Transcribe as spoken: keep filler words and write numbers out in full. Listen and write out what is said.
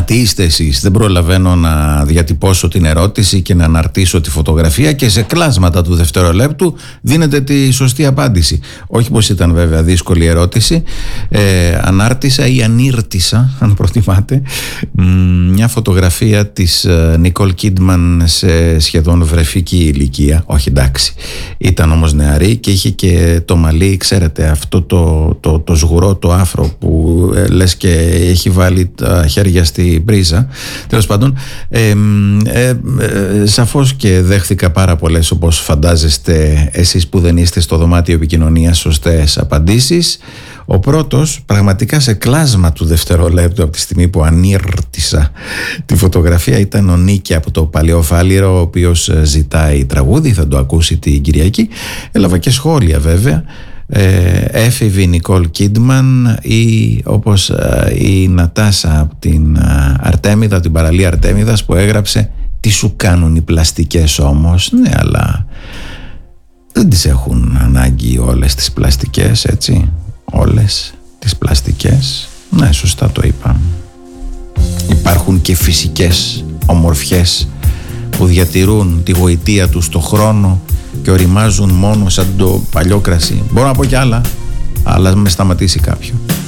τι είστε εσείς? Δεν προλαβαίνω να διατυπώσω την ερώτηση και να αναρτήσω τη φωτογραφία και σε κλάσματα του δευτερολέπτου δίνετε τη σωστή απάντηση. Όχι πως ήταν βέβαια δύσκολη ερώτηση. ε, Ανάρτησα ή ανήρτησα, αν προτιμάτε, μια φωτογραφία της Νικόλ Κίντμαν σε σχεδόν βρεφική ηλικία. Όχι, εντάξει, ήταν όμως νεαρή και είχε και το μαλλί, ξέρετε, αυτό το, το, το σγουρό, το άφρο που ε, λες και έχει βάλει τα χέρια στη πρίζα. Τέλος πάντων, ε, ε, ε, σαφώς και δέχθηκα πάρα πολλές, όπως φαντάζεστε εσείς που δεν είστε στο δωμάτιο επικοινωνίας, σωστές απαντήσεις. Ο πρώτος, πραγματικά σε κλάσμα του δευτερολέπτου από τη στιγμή που ανήρτησα τη φωτογραφία, ήταν ο Νίκη από το Παλαιοφάλιρο, ο οποίος ζητάει τραγούδι, θα το ακούσει την Κυριακή. Έλαβα και σχόλια βέβαια. Ε, έφηβη Νικόλ Κίντμαν ή όπως ε, η Νατάσα από την ε, Αρτέμιδα, την παραλία Αρτέμιδας, που έγραψε «Τι σου κάνουν οι πλαστικές όμως?» Ναι, αλλά δεν τις έχουν ανάγκη όλες τις πλαστικές, έτσι. Όλες τις πλαστικές. Ναι, σωστά το είπα. Υπάρχουν και φυσικές ομορφιές που διατηρούν τη γοητεία τους στο χρόνο και οριμάζουν μόνο σαν το παλιό κρασί. Μπορώ να πω κι άλλα, αλλά με σταματήσει κάποιο.